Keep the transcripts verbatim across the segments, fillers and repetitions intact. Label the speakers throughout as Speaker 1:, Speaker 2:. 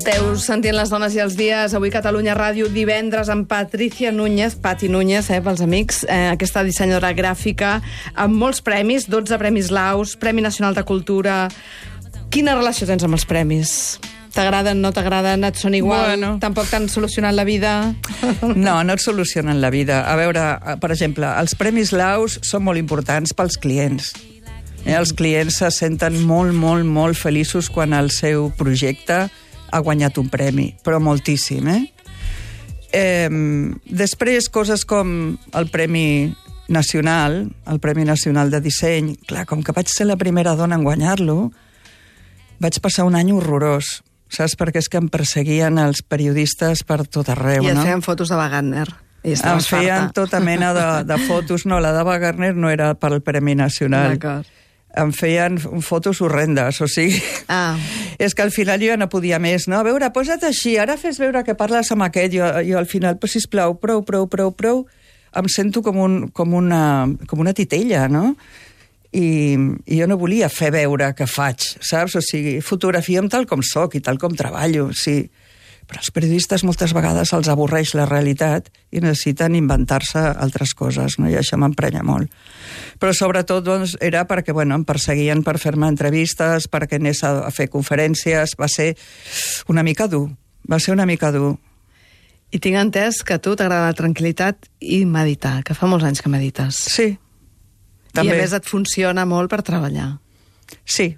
Speaker 1: Esteu sentint Les dones i els dies, avui Catalunya Ràdio, divendres amb Patricia Núñez, Pati Núñez, eh, pels amics, eh, aquesta dissenyadora gràfica, amb molts premis, dotze premis Laus, Premi Nacional de Cultura. Quina relació tens amb els premis? T'agraden, no t'agraden, et són igual?
Speaker 2: Bueno.
Speaker 1: Tampoc t'han solucionat la vida?
Speaker 2: No, no et solucionen la vida. A veure, per exemple, els premis Laus són molt importants pels clients. Eh, els clients se senten molt, molt, molt feliços quan el seu projecte ha guanyat un premi, però moltíssim, eh? eh? Després, coses com el Premi Nacional, el Premi Nacional de Disseny, clar, com que vaig ser la primera dona en guanyar-lo, vaig passar un any horrorós, saps? Perquè és que em perseguien els periodistes per tot arreu,
Speaker 1: I et
Speaker 2: no?
Speaker 1: feien fotos de Wagner. I
Speaker 2: Em feien tota mena de, de fotos. No, la de Wagner no era per al Premi Nacional.
Speaker 1: D'acord.
Speaker 2: Em feien fotos horrendes, o sigui...
Speaker 1: Ah.
Speaker 2: És que al final jo ja no podia més, no? A veure, posa't així, ara fes veure que parles amb aquest. Jo, jo al final, però sisplau, prou, prou, prou, prou, em sento com, un, com, una, com una titella, no? I, I jo no volia fer veure que faig, saps? O sigui, fotografia'm tal com soc i tal com treballo, sí. Però als periodistes moltes vegades els avorreix la realitat i necessiten inventar-se altres coses, no? I això m'emprenya molt. Però sobretot doncs, era perquè bueno, em perseguien per fer-me entrevistes, perquè anés a fer conferències. Va ser una mica dur, va ser una mica dur.
Speaker 1: I tinc entès que a tu t'agrada la tranquil·litat i meditar, que fa molts anys que medites.
Speaker 2: Sí, també.
Speaker 1: I a més et funciona molt per treballar.
Speaker 2: Sí,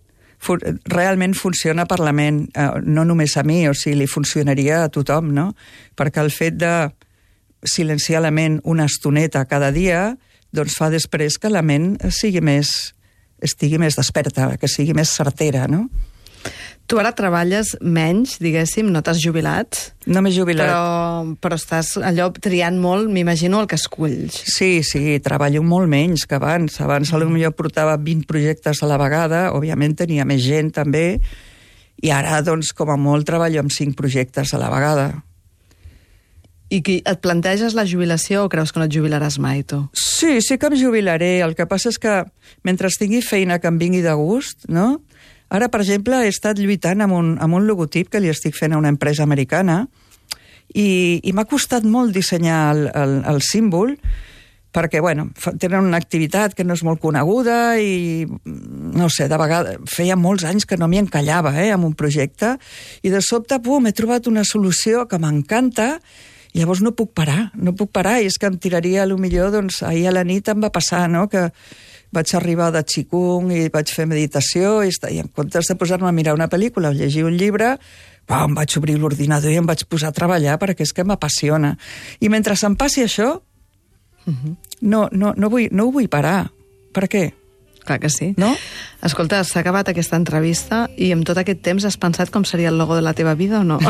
Speaker 2: realment funciona per la ment, no només a mi, o sigui, li funcionaria a tothom, no? Perquè el fet de silenciar la ment una estoneta cada dia, doncs fa després que la ment sigui més, estigui més desperta, que sigui més certera, no?
Speaker 1: Tu ara treballes menys, diguéssim, no t'has jubilat.
Speaker 2: No m'he jubilat.
Speaker 1: Però, però estàs allò triant molt, m'imagino, el que esculls.
Speaker 2: Sí, sí, treballo molt menys que abans. Abans potser portava vint projectes a la vegada, òbviament tenia més gent també, i ara, doncs, com a molt, treballo amb cinc projectes a la vegada.
Speaker 1: I qui, et planteges la jubilació o creus que no et jubilaràs mai, tu?
Speaker 2: Sí, sí que em jubilaré. El que passa és que mentre tingui feina que em vingui de gust, no? Ara, per exemple, he estat lluitant amb un, amb un logotip que li estic fent a una empresa americana i, i m'ha costat molt dissenyar el, el, el símbol perquè, bueno, tenen una activitat que no és molt coneguda i, no sé, de vegades, feia molts anys que no m'hi encallava, eh, amb un projecte, i de sobte, pum, he trobat una solució que m'encanta i llavors no puc parar, no puc parar, i és que em tiraria, potser, doncs, ahir a la nit em va passar, no?, que vaig arribar de Qigong i vaig fer meditació i, i en comptes de posar-me a mirar una pel·lícula o llegir un llibre, pam, vaig obrir l'ordinador i em vaig posar a treballar perquè és que m'apassiona. I mentre se'm passi això, uh-huh. no, no, no, vull, no ho vull parar. Per què?
Speaker 1: Clar que sí.
Speaker 2: No?
Speaker 1: Escolta, s'ha acabat aquesta entrevista i en tot aquest temps has pensat com seria el logo de la teva vida o no?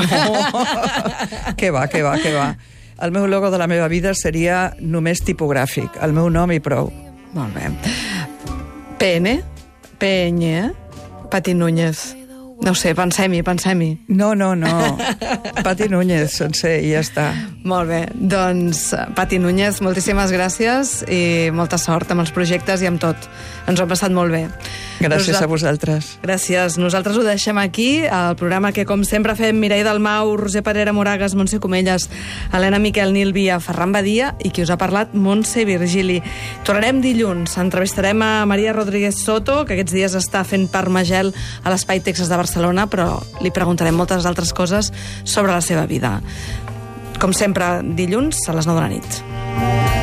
Speaker 2: Que va, que va, que va. El meu logo de la meva vida seria només tipogràfic, el meu nom i prou.
Speaker 1: Molt bé. P N? P N, eh? Pati Núñez. No ho sé, pensem-hi, pensem-hi.
Speaker 2: No, no, no. Pati Núñez, sencer, i ja està.
Speaker 1: Molt bé. Doncs, Pati Núñez, moltíssimes gràcies i molta sort amb els projectes i amb tot. Ens ho hem passat molt bé.
Speaker 2: Gràcies
Speaker 1: Nos...
Speaker 2: a vosaltres.
Speaker 1: Gràcies. Nosaltres ho deixem aquí, el programa que, com sempre, fem Mireia Dalmau, Roser Parera Moragas, Montse Comelles, Helena Miquel, Nil Via, Ferran Badia i qui us ha parlat, Montse Virgili. Tornarem dilluns. Entrevistarem a Maria Rodríguez Soto, que aquests dies està fent Parmagel a l'Espai Texas de Barcelona, però li preguntarem moltes altres coses sobre la seva vida. Com sempre, dilluns a les nou de la nit.